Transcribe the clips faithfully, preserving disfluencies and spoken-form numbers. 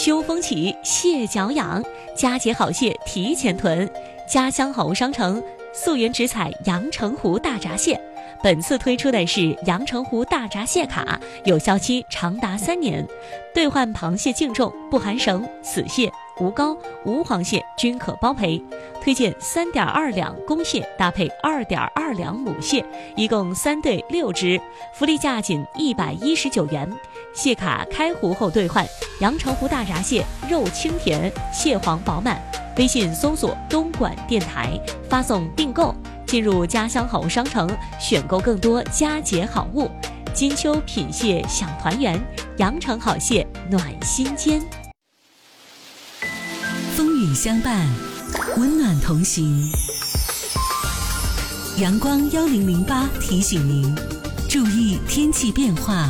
秋风起，蟹脚痒，佳节好蟹提前囤。家乡好物商城溯源直采阳澄湖大闸蟹，本次推出的是阳澄湖大闸蟹卡，有效期长达三年，兑换螃蟹净重不含绳、死蟹、无膏、无黄蟹均可包赔。推荐三点二两公蟹搭配二点二两母蟹，一共三对六只，福利价仅一百一十九元。蟹卡开湖后兑换，阳澄湖大闸蟹肉清甜，蟹黄饱满。微信搜索东莞电台，发送订购，进入家乡好物商城，选购更多佳节好物。金秋品蟹享团圆，阳澄好蟹暖心间。 风雨相伴，温暖同行。阳光幺零零八提醒您，注意天气变化。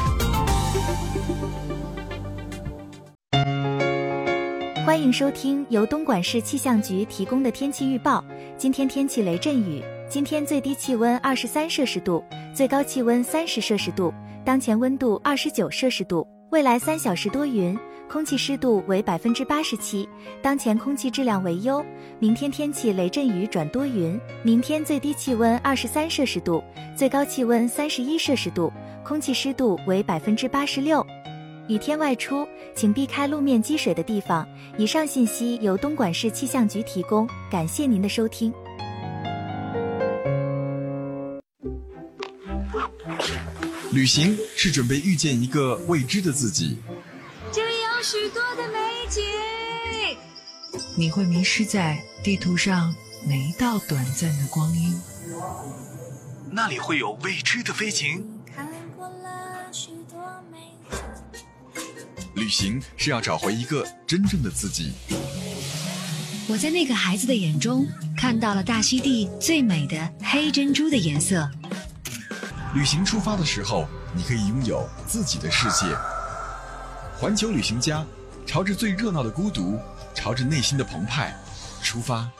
欢迎收听由东莞市气象局提供的天气预报。今天天气雷阵雨，今天最低气温二十三摄氏度，最高气温三十摄氏度，当前温度二十九摄氏度。未来三小时多云，空气湿度为百分之八十七，当前空气质量为优。明天天气雷阵雨转多云，明天最低气温二十三摄氏度，最高气温三十一摄氏度，空气湿度为百分之八十六。雨天外出，请避开路面积水的地方。以上信息由东莞市气象局提供，感谢您的收听。 旅行是准备遇见一个未知的自己， 这里有许多的美景， 你会迷失在地图上每一道短暂的光阴， 那里会有未知的飞禽。旅行是要找回一个真正的自己。 我在那个孩子的眼中看到了大溪地最美的黑珍珠的颜色。 旅行出发的时候，你可以拥有自己的世界。环球旅行家，朝着最热闹的孤独，朝着内心的澎湃出发。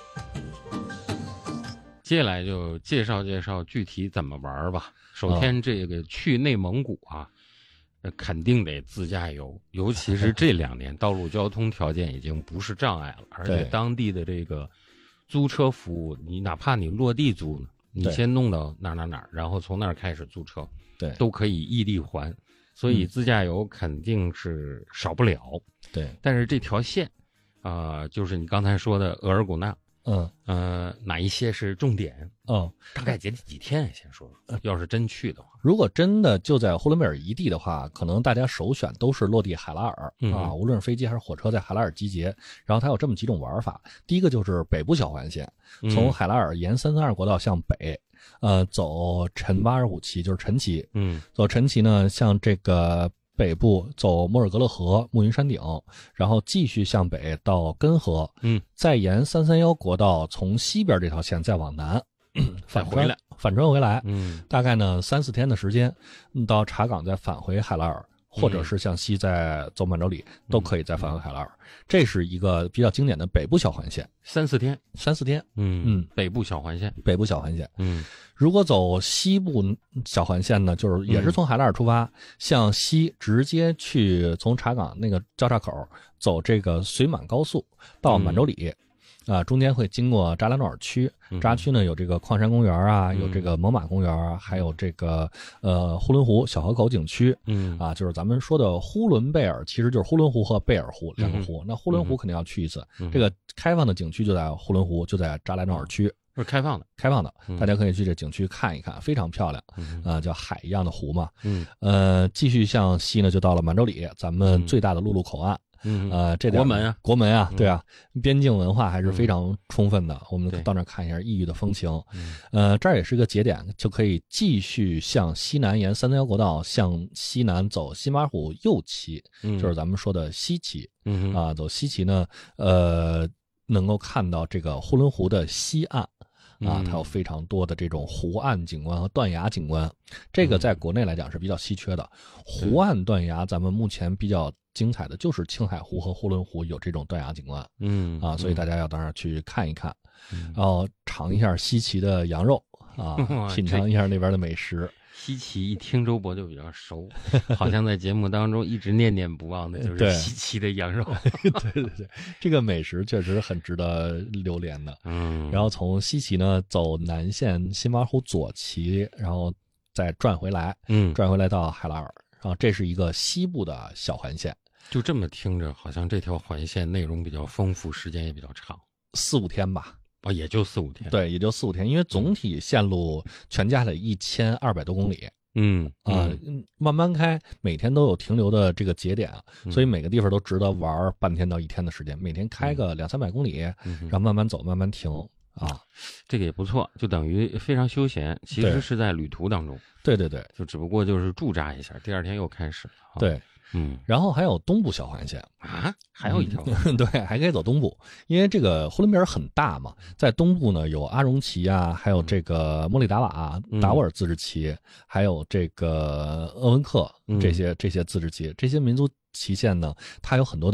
接下来就介绍介绍具体怎么玩吧。首先这个去内蒙古啊，哦、肯定得自驾游，尤其是这两年道路交通条件已经不是障碍了，而且当地的这个租车服务，你哪怕你落地租呢，你先弄到哪哪哪，然后从那儿开始租车， 对， 都可以异地还，所以自驾游肯定是少不了。 对， 但是这条线，啊、呃，就是你刚才说的额尔古纳， 嗯， 呃，哪一些是重点？ 嗯， 大概几几天？先说说，要是真去的话， 如果真的就在呼伦贝尔一地的话，可能大家首选都是落地海拉尔、嗯、啊，无论是飞机还是火车，在海拉尔集结。然后它有这么几种玩法，第一个就是北部小环线，从海拉尔沿三三二国道向北，呃，走陈巴尔虎旗，就是陈旗， 嗯， 走陈旗呢，向这个北部走莫尔格勒河、暮云山顶，然后继续向北到根河， 嗯， 再沿三三一国道从西边这条线再往南， 返回来， 反穿回来， 嗯， 大概呢三四天的时间，到查岗再返回海拉尔，或者是向西再走满洲里，嗯、都可以再返回海拉尔。嗯、这是一个比较经典的北部小环线， 三四天， 三四天， 嗯嗯， 北部小环线， 北部小环线， 嗯。 如果走西部小环线呢，就是也是从海拉尔出发，嗯、向西直接去从查岗那个交叉口走这个绥满高速到满洲里。嗯啊，中间会经过扎拉诺尔区，扎区呢有这个矿山公园啊，有这个猛犸公园，还有这个呃呼伦湖小河口景区， 嗯啊，就是咱们说的呼伦贝尔，其实就是呼伦湖和贝尔湖两个湖。 嗯、 那呼伦湖肯定要去一次， 嗯、 这个开放的景区就在呼伦湖，就在扎拉诺尔区。 是开放的， 开放的， 嗯、 大家可以去这景区看一看，非常漂亮， 嗯、 啊，叫海一样的湖嘛。 嗯， 呃，继续向西呢，就到了满洲里，咱们最大的陆路口岸。 嗯， 呃，这国门啊， 国门啊， 嗯、 对啊，边境文化还是非常充分的。嗯、我们到那儿看一下异域的风情。 嗯、 呃，这儿也是个节点，就可以继续向西南沿三三幺国道向西南走新马虎右旗， 嗯、 就是咱们说的西旗。 嗯啊，走西旗呢，呃，能够看到这个呼伦湖的西岸。啊，它有非常多的这种湖岸景观和断崖景观，这个在国内来讲是比较稀缺的。湖岸断崖，咱们目前比较精彩的就是青海湖和呼伦湖有这种断崖景观， 嗯啊，所以大家要到那儿去看一看， 嗯、 然后尝一下西岐的羊肉啊，品尝一下那边的美食。 西岐一听周博就比较熟，好像在节目当中一直念念不忘的就是西岐的羊肉。 对对对，这个美食确实很值得留连的。 嗯， 然后从西岐呢走南线新瓦湖左旗，然后再转回来， 嗯， 转回来到海拉尔，然后这是一个西部的小环线。 就这么听着，好像这条环线内容比较丰富，时间也比较长， 四五天吧。 哦，也就四五天。 对，也就四五天，因为总体线路全加起来一千二百多公里。 嗯啊、呃，慢慢开，每天都有停留的这个节点， 嗯、 所以每个地方都值得玩半天到一天的时间。每天开个两三百公里， 嗯、 然后慢慢走，慢慢停啊， 这个也不错，就等于非常休闲。其实是在旅途当中。 对对对， 就只不过就是驻扎一下，第二天又开始。 对。 嗯， 然后还有东部小环线啊，还有一条、 嗯，对，还可以走东部，因为这个呼伦贝尔很大嘛，在东部呢有阿荣旗啊，还有这个莫里达瓦、 嗯、 达斡尔自治旗，还有这个鄂温克这些、嗯、这些自治旗，这些民族旗线呢，它有很多的。